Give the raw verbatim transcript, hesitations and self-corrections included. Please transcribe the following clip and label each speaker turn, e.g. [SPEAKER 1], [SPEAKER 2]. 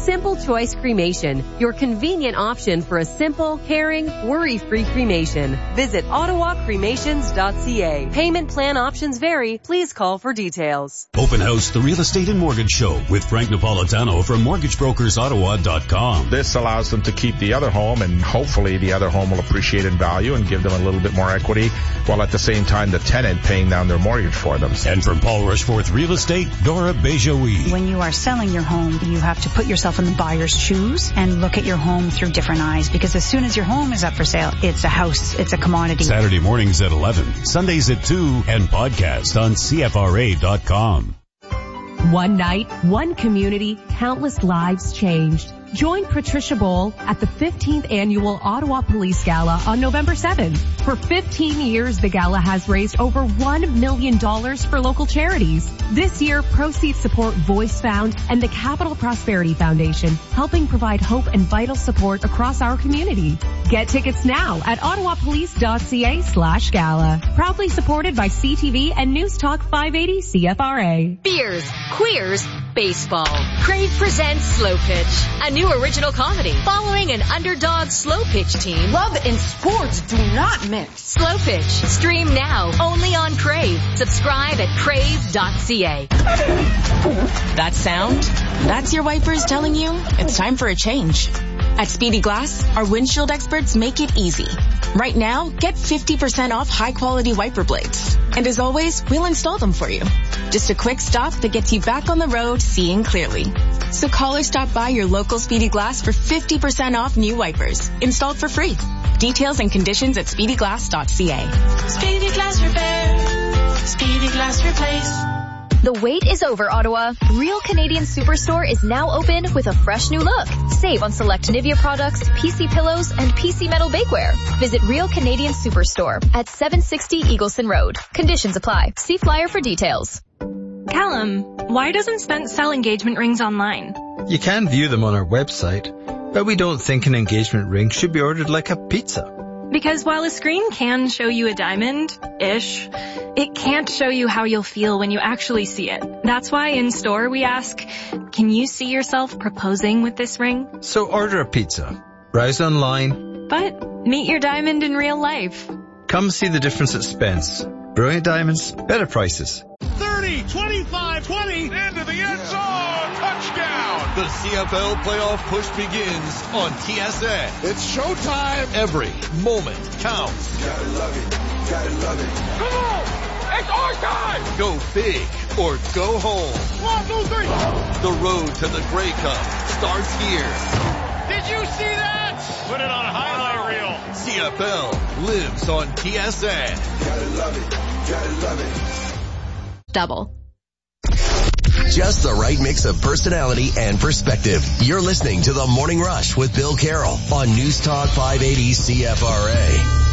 [SPEAKER 1] Simple Choice Cremation, your convenient option for a simple, caring, worry-free cremation. Visit ottawa cremations dot c a. Payment plan options vary. Please call for details.
[SPEAKER 2] Open House, the Real Estate and Mortgage Show with Frank Napolitano from mortgage brokers ottawa dot com.
[SPEAKER 3] This allows them to keep the other home, and hopefully the other home will appreciate in value and give them a little bit more equity, while at the same time the tenant paying down their mortgage for them.
[SPEAKER 2] And from Paul Rushforth Real Estate, Dora Bejoui.
[SPEAKER 4] When you are selling your home, you have to put yourself in the buyer's shoes and look at your home through different eyes, because as soon as your home is up for sale, it's a house, it's a commodity.
[SPEAKER 2] Saturday mornings at eleven, Sundays at two, and podcast on C F R A dot com.
[SPEAKER 5] One night, one community, countless lives changed. Join Patricia Bowl at the fifteenth Annual Ottawa Police Gala on November seventh. For fifteen years, the gala has raised over one million dollars for local charities. This year, proceeds support Voice Found and the Capital Prosperity Foundation, helping provide hope and vital support across our community. Get tickets now at ottawa police dot c a slash gala. Proudly supported by C T V and News Talk five eighty C F R A.
[SPEAKER 6] Beers, queers, baseball. Crave presents Slow Pitch, a new original comedy following an underdog slow pitch team.
[SPEAKER 7] Love and sports do not mix.
[SPEAKER 6] Slow Pitch. Stream now only on Crave. Subscribe at crave dot c a.
[SPEAKER 8] That sound? That's your wipers telling you it's time for a change. At Speedy Glass, our windshield experts make it easy. Right now, get fifty percent off high-quality wiper blades. And as always, we'll install them for you. Just a quick stop that gets you back on the road seeing clearly. So call or stop by your local Speedy Glass for fifty percent off new wipers, installed for free. Details and conditions at speedy glass dot c a.
[SPEAKER 9] Speedy Glass Repair. Speedy Glass Replace.
[SPEAKER 10] The wait is over, Ottawa. Real Canadian Superstore is now open with a fresh new look. Save on select Nivea products, P C pillows, and P C metal bakeware. Visit Real Canadian Superstore at seven sixty Eagleson Road. Conditions apply. See flyer for details.
[SPEAKER 11] Callum, why doesn't Spence sell engagement rings online?
[SPEAKER 12] You can view them on our website, but we don't think an engagement ring should be ordered like a pizza.
[SPEAKER 11] Because while a screen can show you a diamond-ish, it can't show you how you'll feel when you actually see it. That's why in store we ask, can you see yourself proposing with this ring?
[SPEAKER 12] So order a pizza, browse online,
[SPEAKER 11] but meet your diamond in real life.
[SPEAKER 12] Come see the difference at Spence. Brilliant diamonds, better prices.
[SPEAKER 13] thirty, twenty-five, twenty, into the end zone, touchdown!
[SPEAKER 14] The C F L playoff push begins on T S N.
[SPEAKER 13] It's showtime.
[SPEAKER 14] Every moment counts.
[SPEAKER 13] Gotta love it, gotta love it. Come on, it's our time!
[SPEAKER 14] Go big or go home.
[SPEAKER 13] One, two, three.
[SPEAKER 14] The road to the Grey Cup starts here.
[SPEAKER 13] Did you see that? Put it on a highlight reel.
[SPEAKER 14] C F L lives on T S N.
[SPEAKER 13] Gotta love it, gotta love it.
[SPEAKER 6] Double.
[SPEAKER 15] Just the right mix of personality and perspective. You're listening to The Morning Rush with Bill Carroll on News Talk five eighty C F R A.